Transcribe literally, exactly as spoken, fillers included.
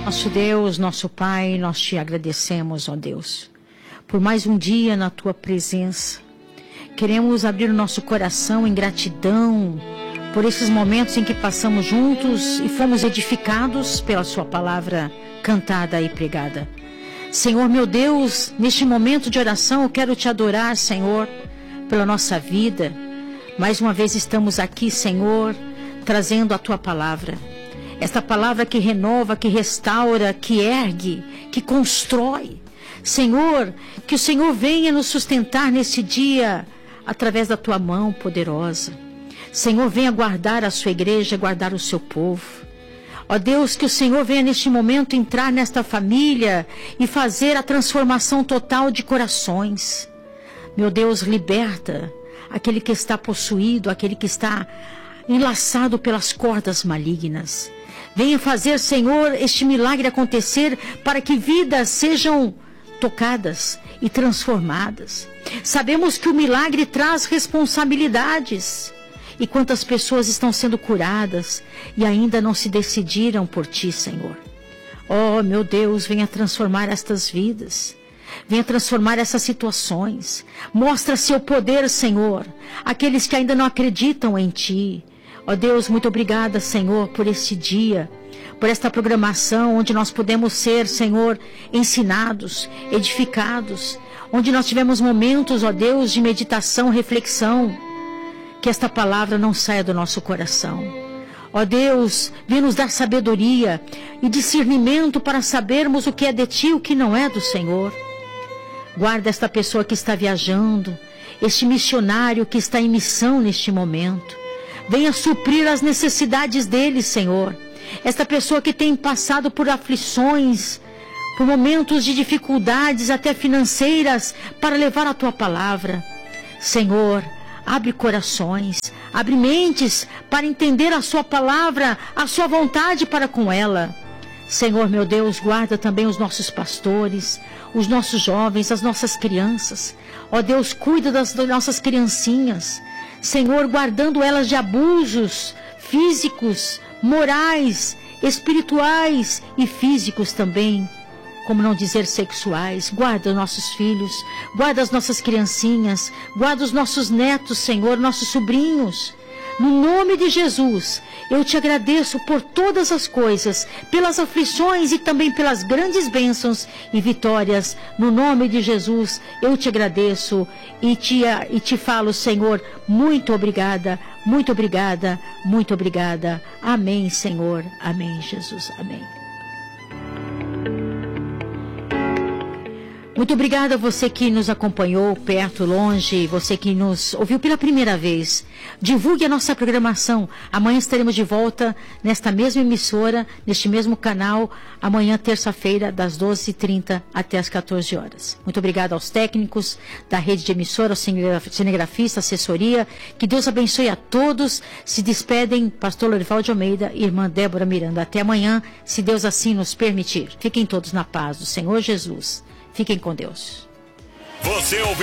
Nosso Deus, nosso Pai, nós te agradecemos, ó Deus, por mais um dia na tua presença. Queremos abrir o nosso coração em gratidão por esses momentos em que passamos juntos e fomos edificados pela sua palavra cantada e pregada. Senhor, meu Deus, neste momento de oração eu quero te adorar, Senhor, pela nossa vida. Mais uma vez estamos aqui, Senhor, trazendo a tua palavra. Esta palavra que renova, que restaura, que ergue, que constrói. Senhor, que o Senhor venha nos sustentar nesse dia através da tua mão poderosa. Senhor, venha guardar a sua igreja, guardar o seu povo. Ó Deus, que o Senhor venha neste momento entrar nesta família e fazer a transformação total de corações. Meu Deus, liberta aquele que está possuído, aquele que está enlaçado pelas cordas malignas. Venha fazer, Senhor, este milagre acontecer para que vidas sejam tocadas e transformadas. Sabemos que o milagre traz responsabilidades. E quantas pessoas estão sendo curadas e ainda não se decidiram por ti, Senhor. Oh, meu Deus, venha transformar estas vidas. Venha transformar essas situações. Mostra seu poder, Senhor, àqueles que ainda não acreditam em ti. Ó Deus, muito obrigada, Senhor, por este dia, por esta programação onde nós podemos ser, Senhor, ensinados, edificados, onde nós tivemos momentos, ó Deus, de meditação, reflexão. Que esta palavra não saia do nosso coração. Ó Deus, vem nos dar sabedoria e discernimento para sabermos o que é de ti e o que não é do Senhor. Guarda esta pessoa que está viajando, este missionário que está em missão neste momento. Venha suprir as necessidades dele, Senhor. Esta pessoa que tem passado por aflições, por momentos de dificuldades até financeiras, para levar a tua palavra. Senhor, abre corações, abre mentes para entender a sua palavra, a sua vontade para com ela. Senhor, meu Deus, guarda também os nossos pastores, os nossos jovens, as nossas crianças. Ó Deus, cuida das nossas criancinhas. Senhor, guardando elas de abusos físicos, morais, espirituais e físicos também. Como não dizer sexuais. Guarda os nossos filhos, guarda as nossas criancinhas, guarda os nossos netos, Senhor, nossos sobrinhos. No nome de Jesus, eu te agradeço por todas as coisas, pelas aflições e também pelas grandes bênçãos e vitórias. No nome de Jesus, eu te agradeço e te, e te falo, Senhor, muito obrigada, muito obrigada, muito obrigada. Amém, Senhor. Amém, Jesus. Amém. Muito obrigada a você que nos acompanhou perto, longe, você que nos ouviu pela primeira vez. Divulgue a nossa programação. Amanhã estaremos de volta nesta mesma emissora, neste mesmo canal, amanhã, terça-feira, das doze e trinta até as quatorze horas. Muito obrigada aos técnicos da rede de emissora, aos cinegrafistas, assessoria. Que Deus abençoe a todos. Se despedem, pastor Lorival de Almeida e irmã Débora Miranda. Até amanhã, se Deus assim nos permitir. Fiquem todos na paz do Senhor Jesus. Fiquem com Deus. Você ouviu?